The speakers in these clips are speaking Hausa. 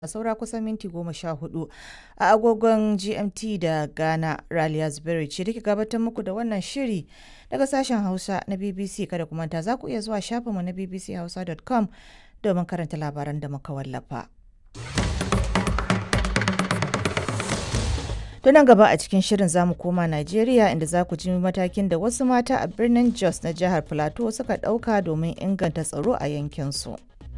saura kusan minti 14 a agogon GMT da Ghana. Raliya Zubairu ce take gabatar muku da wannan shiri daga sashen Hausa na BBC. Kada ku manta za ku iya zuwa shafinmu na bbchausa.com domin karanta labaran da muka wallafa. Nan gaba a cikin shirin zamu koma Najeriya inda za ku ji matakin da wasu mata a birnin Jos na jihar Plateau suka ɗauka domin inganta tsaro a yankinsu.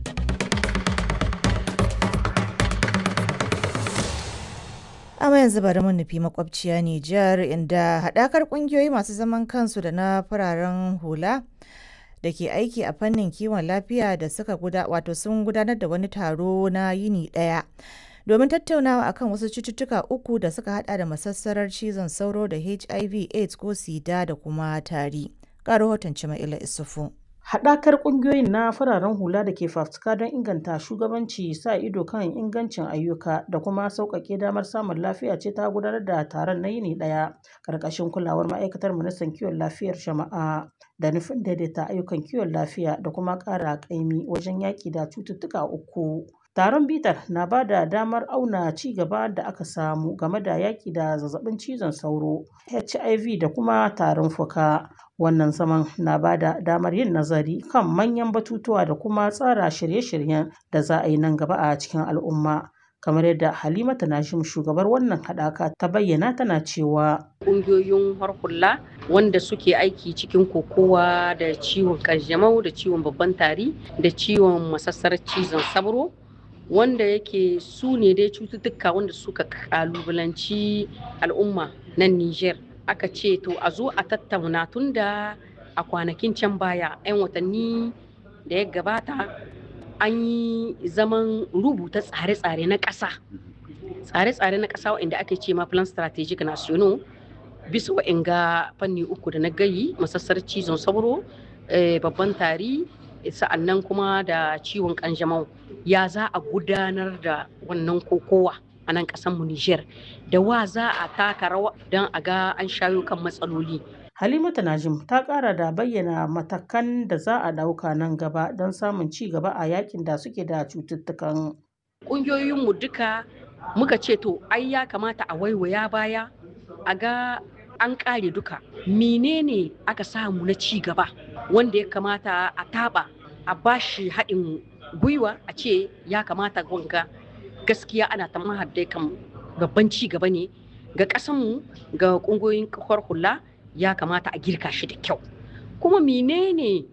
Amma yanzu bari mun nufi makwabciya Nijar inda haɗakar ƙungiyoyi masu zaman kansu da na fararen hula da ke aiki a fannin kiwon lafiya da suka sun gudanar da wani taro na yini ɗaya domin tattaunawa akan wasu cututtuka uku da suka hada da masassarar cizon sauro da HIV, AIDS ko sida da kuma tari. Ga rahoton Cima'ila Isufu. Haɗakar ƙungiyoyin na fararen hula da ke fafutuka don inganta shugabanci, sa ido kan ingancin ayyuka da kuma sauƙaƙe damar samun lafiya ce ta gudanar da taron na yini ɗaya ƙarƙashin kulawar ma'aikatar ministan kiwon lafiyar jama'a da nufin daidaita ayyukan kiwon lafiya da kuma ƙara ƙaimi wajen yaƙi da cututtuka uku. Taron bitar na ba da damar auna ci gaba da aka samu game da yaƙi da zazzabin cizon sauro, HIV da kuma tarin fuka. Wannan zaman na ba da damar yin nazari kan manyan batutuwa da kuma tsara shirye-shiryen da za a yi nan gaba a cikin al'umma. Kamar yadda Halimatu Najim, shugabar wannan haɗaka, ta bayyana, tana cewa ƙungiyoyin harhula wanda suke aiki cikin kokowa da ciwon kanjamau da ciwon babban tari da ciwon masassarar cizon sauro, wanda yake su ne dai cututtuka wanda suka kalubalanci al'umma nan Niger. Aka ce to a zo a tattauna tun da a kwanakin can baya 'yan watanni da ya gabata an yi zaman rubuta tsare-tsare na ƙasa. Tsare-tsare na ƙasa wanda ake ce ma Plan Strategic National bisa wa'inga fanni uku da na gayi: masassar cizon sauro, babban tari, sa'annan kuma da ciwon kanjamau. Ya za a gudanar da wannan kokowa a nan mu Niger, da wa za a taka rawa don a ga an shayo kan matsaloli. Halimatu Najim ta ƙara da bayyana matakan da za a ɗauka nan gaba don samun ci gaba a yakin da suke da cututtukan. Ƙungiyoyinmu duka muka ce to ai ya kamata a waiwaya baya a ga an ƙare duka menene aka samu na ci gaba wanda ya kamata a taɓa a bashi haɗin gwiwa, a ce ya kamata wanga gaskiya ana ta mahaddai kan babban ci gaba ne ga ƙasanmu, ga ƙungiyoyin kafar hula, ya kamata a girka shi da kyau. Kuma menene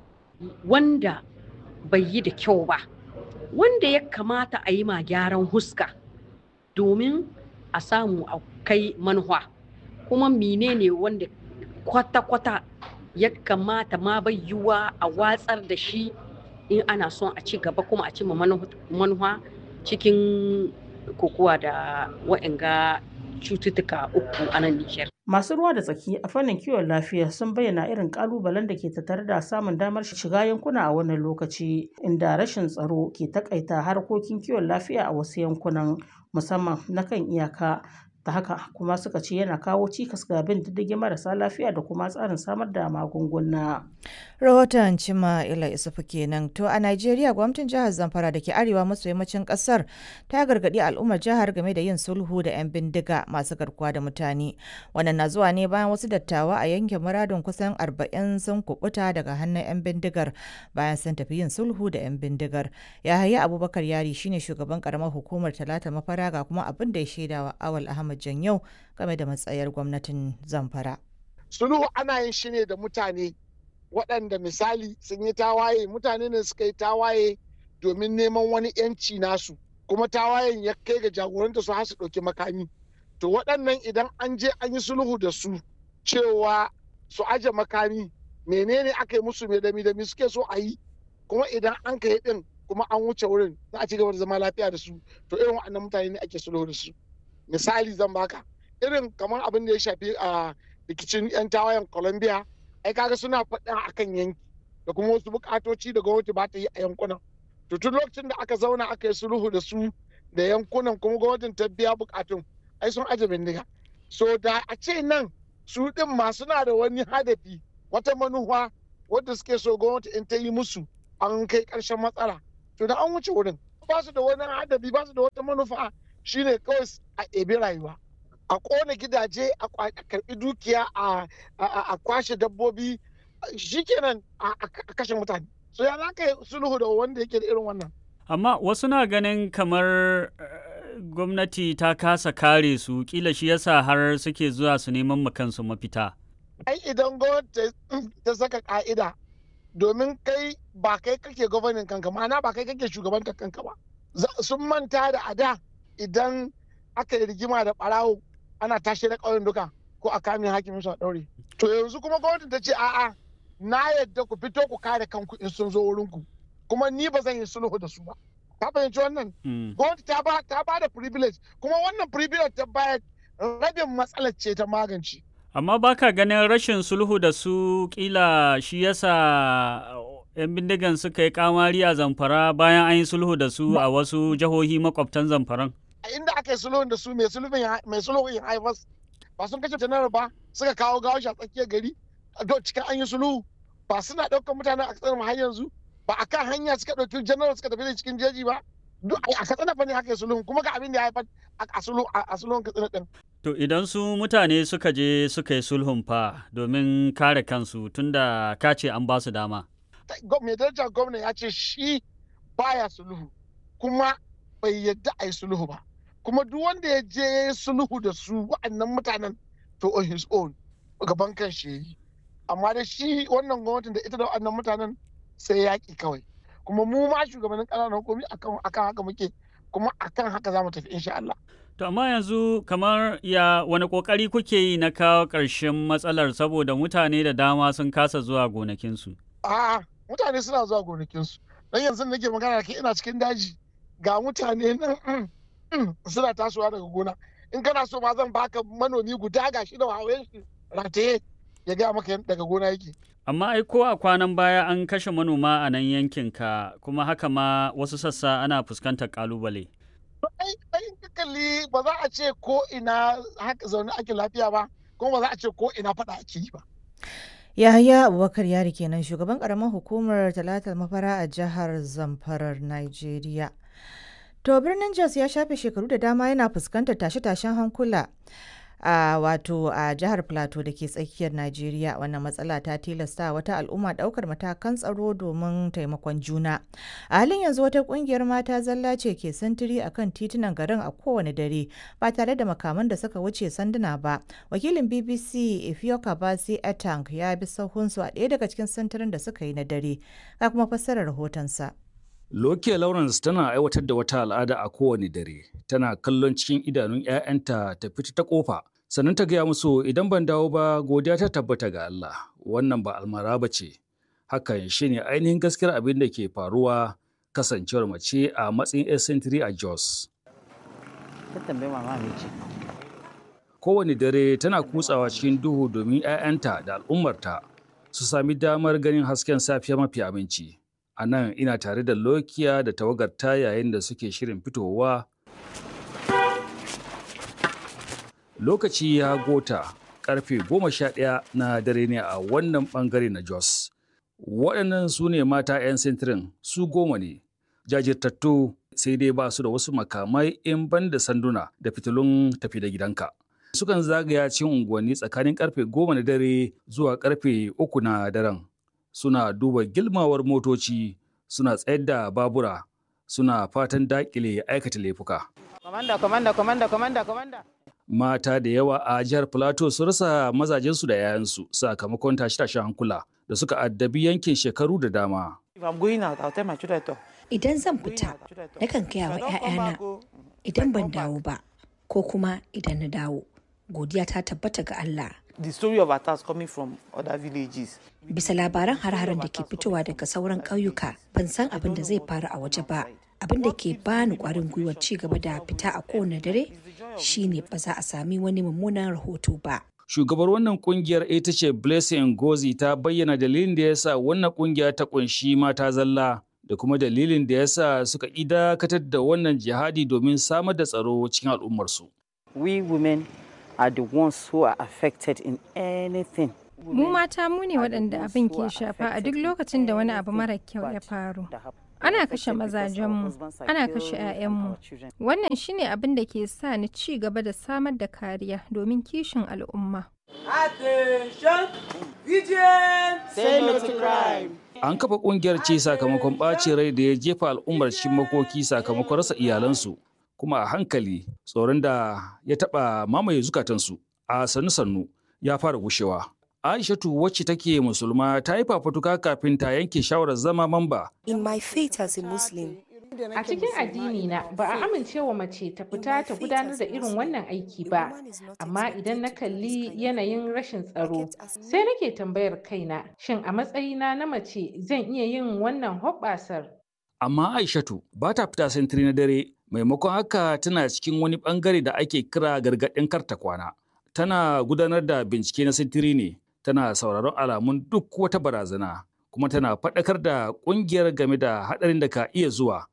wanda bai yi da kyau ba, wanda ya kamata a yi ma gyaran huska domin a samu a kai manuwa. Kuma menene wanda kwata-kwata ya kamata ma bai yiwuwa a watsar da shi in ana son a ci gaba kuma a cimma manuwa cikin kokowa da wa'anga cututtuka uku a nan Nijar. Masu ruwa da tsaki a fannin kiwon lafiya sun bayyana irin kalubalen da ke tattare da samun damar shiga yankuna a wannan lokaci, inda rashin tsaro ke takaita harkokin kiwon lafiya a wasu yankunan, musamman na kan iyaka. Ta haka kuma suka ce yana kawo cikas ga bin diddigin marasa lafiya da kuma tsarin samar da magunguna. Rahoton Cima'ila Isufu kenan. To a Najeriya, gwamnatin jihar Zamfara da ke arewa maso yammacin kasar ta gargaɗi al'ummar jihar game da yin sulhu da 'yan bindiga masu garkuwa da mutane. Wannan na zuwa ne bayan wasu dattawa a yankin muradun kusan 40 sun kubuta daga hannun 'yan bindigar bayan sun tafi yin sulhu da 'yan bindigar. Yahaya Abubakar Yari shine shugaban karamar hukumar Talata Mafara, ga kuma abin da ya shaidawa Awal Ahmad Janyau game da matsayar gwamnatin Zamfara. Sulhu ana yin shi ne da mutane waɗanda misali sun yi tawaye, mutane ne suka yi tawaye domin neman wani 'yanci nasu, kuma tawayen ya kai ga jagoranta su har su ɗauki makami. To waɗannan idan an je an yi sulhu da su cewa su aje makami, menene aka yi musu, da mi suke so a yi, kuma idan an kai din kuma an wuce wurin za a ci gaba da zama lafiya da su, to irin waɗannan mutane ne ake sulhu da su. Misali zan baka irin kamar abin da ya shafi a rikicin 'yan tawayen Colombia, ai kaga suna faɗa akan yanki da kuma wasu bukatoci da gwamnati ba ta yi a yankunan. To tun lokacin da aka zauna aka yi sulhu da su da yankunan kuma gwamnatin ta biya bukatun, ai sun aje bindiga. So da a ce nan su din ma suna da wani hadafi, wata manufa wadda suke so gwamnati in ta yi musu an kai ƙarshen matsala, to da an wuce wurin. ba su da wani hadari, ba su da wata manufa, shine kawai a ebi rayuwa, a kona gidaje, a karbi dukiya, a kwashe dabbobi, shikenan a kashe mutane. So ya za ka yi sulhu da wanda yake da irin wannan? Amma wasu na ganin kamar gwamnati ta kasa kare su, kila shi yasa har suke zuwa su neman kansu mafita. Ai idan gwamnati ta saka ka'ida, domin kai ba kai kake gwamnatin kanka, ma'ana ba kai kake shugabantar kanka ba. Sun manta da ada idan aka yi rigima da barawo ana tashi da ƙauyen duka ko a kame hakimin su a ɗaure. To yanzu kuma gwamnati ta ce a'a, na yadda ku fito ku kare kanku in sun zo wurinku, kuma ni ba zan yi sulhu da su ba. Ka fahimci wannan? Gwamnati ta ba da privilege, kuma wannan privilege ta bayar rabin matsalar ce ta magance. Amma baka ganin rashin sulhu da su kila shi yasa 'yan bindigan suka yi kamari a Zamfara bayan an yi sulhu da su a wasu jihohi makwabtan Zamfaran? A inda aka yi sulhu da su mai sulhu yin haifas ba sun kashe janar ba, suka kawo gawashi a tsakiyar gari cikin an yi sulhu, ba suna ɗaukar mutane a ƙasar har yanzu, ba a kan hanya suka ɗauki janar suka tafi da cikin jeji ba. Duk a Katsina fa ne haka yi sulhu, kuma ga abin da ya haifar a sulhun Katsina ɗin. To idan su mutane suka je suka yi sulhun fa domin kare kansu tunda ka ce an ba su dama. Mai darajar gwamna ya ce shi baya sulhu, kuma bai yadda a yi sulhu ba. Kuma duk wanda ya je sulhu da su wa'annan mutanen to on his own gaban kan shi yi. Amma da shi wannan gwamnatin da ita da wa'annan mutanen sai yaƙi kawai. Kuma mu ma shugabannin ƙananan hukumi akan haka muke, kuma akan haka za mu tafi insha Allah. To amma yanzu kamar wani ƙoƙari kuke yi na kawo ƙarshen matsalar saboda mutane da dama sun kasa zuwa gonakinsu? A'a, mutane suna zuwa gonakinsu. Dan yanzu nake magana da ina cikin daji, ga mutane nan suna tasowa daga gona. In kana so ma zan baka manomi guda gashi da wawayen shi rataye ya gaya maka daga gona yake. Amma ai ko a kwanan baya an kashe manoma a nan yankinka, kuma haka ma wasu sassa ana fuskantar ƙalubale. Ai kalli ba za a ce ko ina haka zaune ake lafiya ba, kuma ba za a ce ko ina faɗa ake yi ba. Yahaya Abubakar Yari kenan shugaban karamar hukumar Talatal Mafara a jihar Zamfarar Najeriya. To birnin Jos ya shafe shekaru da dama yana fuskantar tashe-tashen hankula a jihar Plateau da ke tsakiyar Najeriya. Wannan matsala ta tilasta wata al'umma daukar matakan tsaro domin taimakon juna. A halin yanzu wata kungiyar mata zalla ce ke sintiri akan titunan garin a kowane dare ba tare da makaman da suka wuce sanduna ba. Wakilin BBC Ifyoka Basi Etang ya bi sahunsu a ɗaya daga cikin sintirin da suka yi na dare. Ga kuma fassarar rahotonsa. Lokiya Lawrence tana aiwatar da wata al'ada a kowane dare. Tana kallon cikin idanun 'ya'yanta ta fita ta kofa. Sannan ta gaya musu idan ban dawo ba godiya ta tabbata ga Allah. Wannan ba almara ba ce. Hakan shine ainihin gaskiyar abin da ke faruwa kasancewar mace a matsayin 'yar sentiri a Jos. Kowane dare tana kutsawa cikin duhu domin 'ya'yanta da al'ummarta su sami damar ganin hasken safiya mafi aminci. A nan ina tare da Lokiya da tawagarta yayin da suke shirin fitowa. Lokaci ya gota karfe 11 na dare ne a wannan bangare na Jos. Waɗannan su ne mata 'yan sintirin, su 10 ne. Jajirtattu sai dai ba su da wasu makamai in ban da sanduna da fitilun tafi da gidanka. Sukan zagaya cikin unguwanni tsakanin karfe 10 na dare zuwa karfe 3 na daren. Suna duba gilmawar motoci, suna tsayar da babura, suna fatan dakile aikata laifuka. Mata da yawa a jihar Plateau sun rasa mazajensu da 'ya'yansu sakamakon tashe-tashen hankula da suka addabi yankin shekaru da dama. Idan zan fita, nakan gaya wa 'ya'yana idan ban dawo ba, ko kuma idan na dawo, godiya ta tabbata ga Allah. The story of attacks coming from other villages. Bisa labaran har-haren da ke fitowa daga sauran ƙauyuka, ban san abin da zai faru a waje ba. Abin da ke bani ƙwarin gwiwar ci gaba da fita a kowane dare shine ba za a sami wani mummunan rahoto ba. Shugabar wannan kungiyar ita ce Blessing Ngozi ta bayyana dalilin da yasa wannan kungiya ta kunshi mata zalla da kuma dalilin da yasa suka dakatar da wannan jihadi domin samar da tsaro cikin al'ummarsu. We women are the ones who are affected in anything. Mu mata mu ne waɗanda abin ke shafa a duk lokacin da wani abu mara kyau ya faru. Ana kashe mazajenmu, ana kashe 'ya'yanmu. Wannan shine abin da ke sa ni ci gaba da samar da kariya domin kishin al'umma. An kafa ƙungiyar ce sakamakon ɓacin rai da ya jefa al'ummar cikin makoki sakamakon rasa iyalansu, kuma a hankali tsoron da ya taɓa mamaye zukatansu a sannu-sannu ya fara gushewa. Aishatu wacce take musulma ta yi fafutuka kafin ta yanke shawarar zama mamba. In my faith as a Muslim, a cikin addini na ba a amincewa mace ta fita ta gudanar da irin wannan aiki ba, amma idan na kalli yanayin rashin tsaro sai nake tambayar kaina, shin a matsayina na mace zan iya yin wannan hoɓɓasar? Amma Aishatu ba ta fita sentiri na dare, maimakon haka tana cikin wani bangare da ake kira gargaɗin karta kwana. Tana gudanar da bincike na sentiri ne, tana sauraron alamun duk wata barazana, kuma tana faɗakar da ƙungiyar game da haɗarin da ka iya zuwa.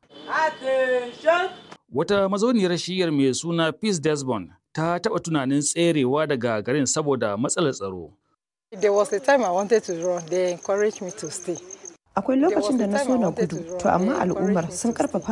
Wata mazauniyar shiyar mai suna Peace Desmond ta taɓa tunanin tserewa daga garin saboda matsalar tsaro. There was a time I wanted to run, they encouraged me to stay. akwai lokacin da na so na gudu, to amma al'ummar sun karfafa